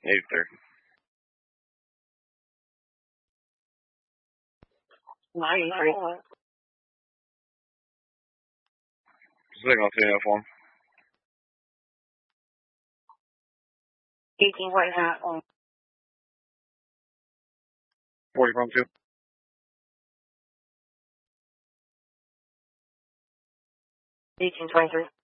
83. Signal to uniform. 18 white hat on 40 from 2. 1823.